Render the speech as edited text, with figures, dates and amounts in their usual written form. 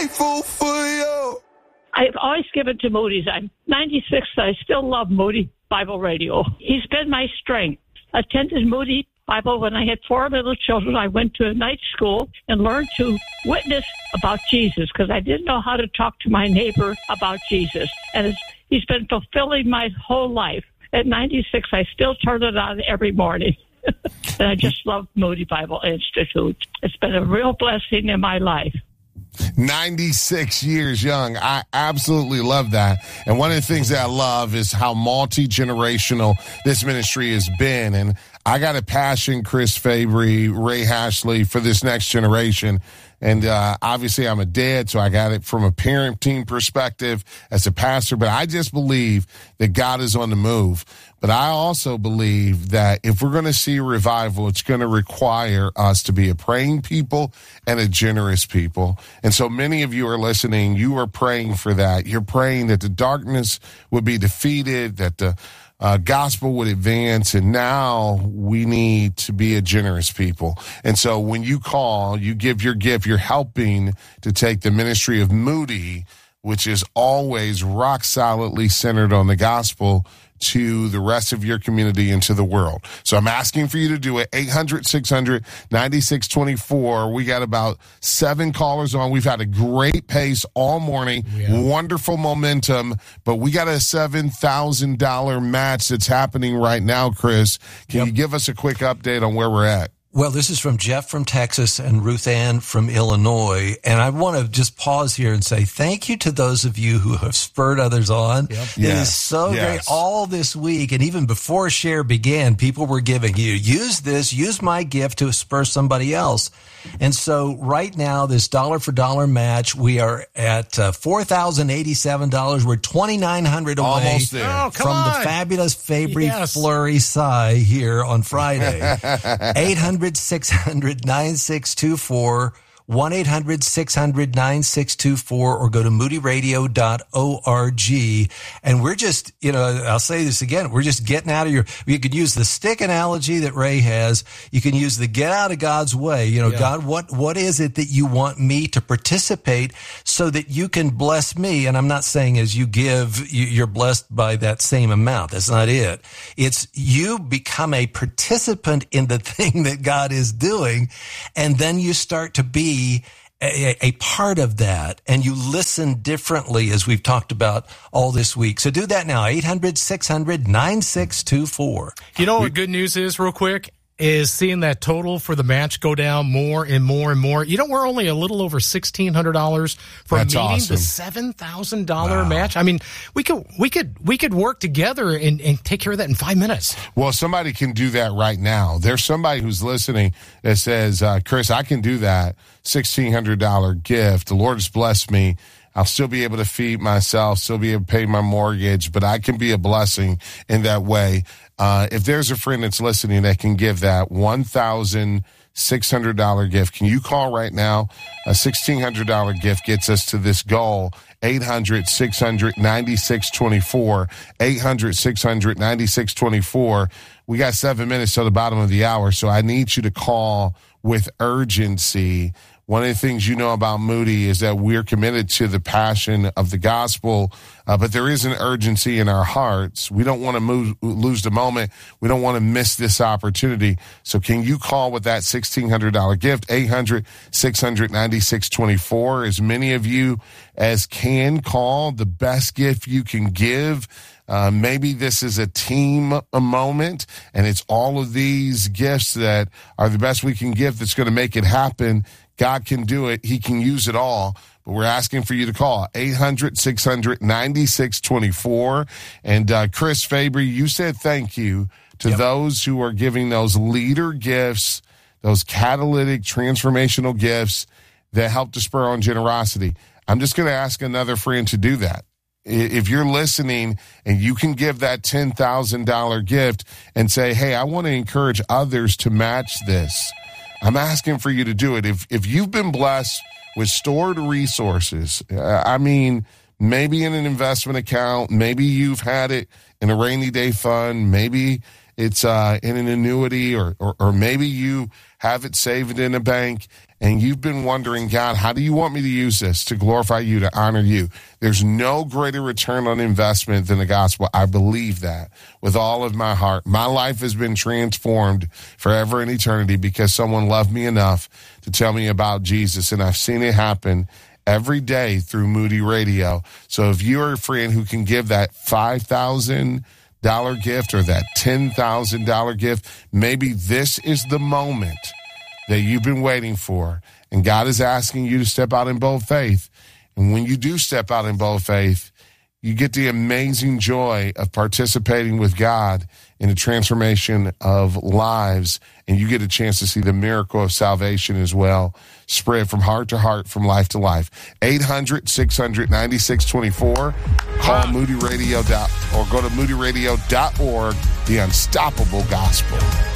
grateful for you. I've always given to Moody's. I'm 96. I still love Moody Bible Radio. He's been my strength. Attended Moody Bible when I had 4 little children. I went to a night school and learned to witness about Jesus because I didn't know how to talk to my neighbor about Jesus. And he's been fulfilling my whole life. At 96, I still turn it on every morning. And I just love Moody Bible Institute. It's been a real blessing in my life. 96 years young. I absolutely love that. And one of the things that I love is how multi-generational this ministry has been. And I got a passion, Chris Fabry, Ray Hashley, for this next generation. And obviously I'm a dad, so I got it from a parenting perspective as a pastor. But I just believe that God is on the move. But I also believe that if we're going to see revival, it's going to require us to be a praying people and a generous people. And so many of you are listening. You are praying for that. You're praying that the darkness would be defeated, that the gospel would advance, and now we need to be a generous people. And so when you call, you give your gift, you're helping to take the ministry of Moody, which is always rock solidly centered on the gospel, to the rest of your community and to the world. So I'm asking for you to do it. 800-600-9624. We got about 7 callers on. We've had a great pace all morning, wonderful momentum, but we got a $7,000 match that's happening right now, Chris. Can you give us a quick update on where we're at? Well, this is from Jeff from Texas and Ruth Ann from Illinois. And I want to just pause here and say thank you to those of you who have spurred others on. It is so great. All this week, and even before Share began, people were giving you, use my gift to spur somebody else. And so right now, this dollar for dollar match, we are at $4,087. We're $2,900 away Almost there. from the fabulous Fabry Fleury Cy here on Friday. 800-600-9624. 1-800-600-9624, or go to moodyradio.org. And we're just, I'll say this again, we're just getting out of you could use the stick analogy that Ray has. You can use the get out of God's way. God, what is it that you want me to participate so that you can bless me? And I'm not saying as you give, you're blessed by that same amount. That's not it. It's you become a participant in the thing that God is doing, and then you start to be a part of that, and you listen differently, as we've talked about all this week. So do that now, 800-600-9624. You know what good news is, real quick, is seeing that total for the match go down more and more and more. We're only a little over $1,600 for meeting the $7,000 match. I mean, we could work together and take care of that in 5 minutes. Well, somebody can do that right now. There's somebody who's listening that says, Chris, I can do that $1,600 gift. The Lord has blessed me. I'll still be able to feed myself, still be able to pay my mortgage, but I can be a blessing in that way. If there's a friend that's listening that can give that $1,600 gift, can you call right now? A $1,600 gift gets us to this goal. 800-600-9624. 800-600-9624. We got 7 minutes till the bottom of the hour, so I need you to call with urgency. One of the things you know about Moody is that we're committed to the passion of the gospel, but there is an urgency in our hearts. We don't want to lose the moment. We don't want to miss this opportunity. So can you call with that $1,600 gift, 800-600-9624? As many of you as can call, the best gift you can give. Maybe this is a team moment, and it's all of these gifts that are the best we can give that's going to make it happen. God can do it. He can use it all. But we're asking for you to call 800-600-9624. And Chris Fabry, you said thank you to those who are giving those leader gifts, those catalytic transformational gifts that help to spur on generosity. I'm just going to ask another friend to do that. If you're listening and you can give that $10,000 gift and say, hey, I want to encourage others to match this, I'm asking for you to do it. If you've been blessed with stored resources, maybe in an investment account, maybe you've had it in a rainy day fund, maybe it's in an annuity, or maybe you have it saved in a bank, and you've been wondering, God, how do you want me to use this to glorify you, to honor you? There's no greater return on investment than the gospel. I believe that with all of my heart. My life has been transformed forever and eternity because someone loved me enough to tell me about Jesus, and I've seen it happen every day through Moody Radio. So if you're a friend who can give that $5,000 gift or that $10,000 gift, maybe this is the moment that you've been waiting for, and God is asking you to step out in bold faith. And when you do step out in bold faith, you get the amazing joy of participating with God in the transformation of lives, and you get a chance to see the miracle of salvation as well, spread from heart to heart, from life to life. 800-600-9624. Call Moody Radio or go to moodyradio.org, the unstoppable gospel.